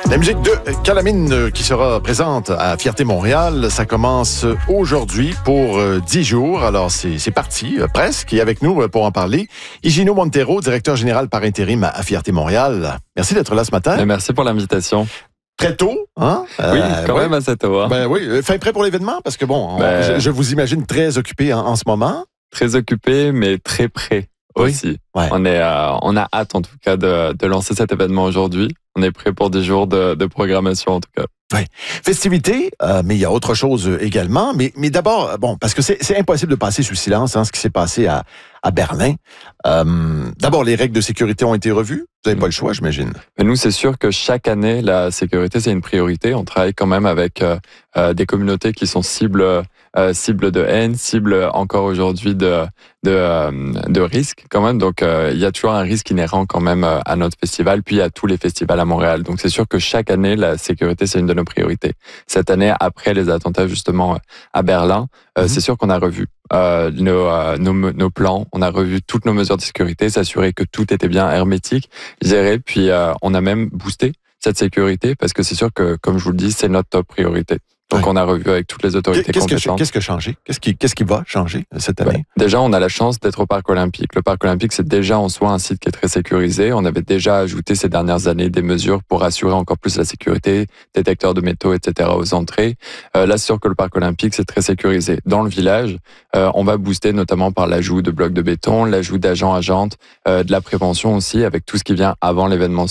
La musique de Calamine qui sera présente à Fierté Montréal, ça commence aujourd'hui pour 10 jours. Alors, c'est parti, presque. Et avec nous, pour en parler, Higino Montero, directeur général par intérim à Fierté Montréal. Merci d'être là ce matin. Et merci pour l'invitation. Très tôt, hein? Oui, quand même assez tôt. Hein? Ben oui, fin prêt pour l'événement, parce que bon, je vous imagine très occupé en ce moment. Très occupé, mais très prêt aussi. Ouais. On a hâte en tout cas de lancer cet événement aujourd'hui. On est prêt pour 10 jours de programmation en tout cas. Oui. Festivités, mais il y a autre chose également. Mais d'abord, bon, parce que c'est impossible de passer sous silence ce qui s'est passé à Berlin. D'abord, les règles de sécurité ont été revues. Vous n'avez pas le choix, j'imagine. Mais nous, c'est sûr que chaque année, la sécurité, c'est une priorité. On travaille quand même avec des communautés qui sont cibles de haine, cibles encore aujourd'hui de risques quand même. Donc, il y a toujours un risque inhérent quand même à notre festival, puis à tous les festivals à Montréal. Donc, c'est sûr que chaque année, la sécurité, c'est une de nos priorités. Cette année, après les attentats justement à Berlin, c'est sûr qu'on a revu nos plans, on a revu toutes nos mesures de sécurité, s'assurer que tout était bien hermétique, géré, puis on a même boosté cette sécurité parce que c'est sûr que, comme je vous le dis, c'est notre top priorité. Donc, on a revu avec toutes les autorités compétentes. Qu'est-ce qui a changé? Qu'est-ce qui va changer cette année? Déjà, on a la chance d'être au Parc olympique. Le Parc olympique, c'est déjà en soi un site qui est très sécurisé. On avait déjà ajouté ces dernières années des mesures pour assurer encore plus la sécurité, détecteurs de métaux, etc. aux entrées. Là, c'est sûr que le Parc olympique, c'est très sécurisé. Dans le village, on va booster notamment par l'ajout de blocs de béton, l'ajout d'agents-agentes, de la prévention aussi, avec tout ce qui vient avant l'événement.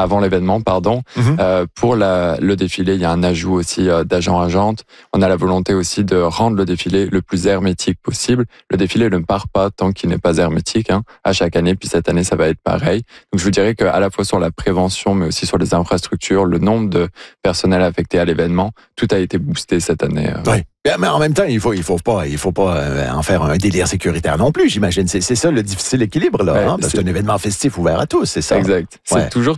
Pour le défilé, il y a un ajout aussi d'agents-agents. On a la volonté aussi de rendre le défilé le plus hermétique possible. Le défilé ne part pas tant qu'il n'est pas hermétique à chaque année, puis cette année, ça va être pareil. Donc, je vous dirais qu'à la fois sur la prévention, mais aussi sur les infrastructures, le nombre de personnel affecté à l'événement, tout a été boosté cette année. Oui. Mais en même temps, il faut pas en faire un délire sécuritaire non plus, j'imagine. C'est ça le difficile équilibre, là, parce que c'est un événement festif ouvert à tous, c'est ça? Exact. C'est toujours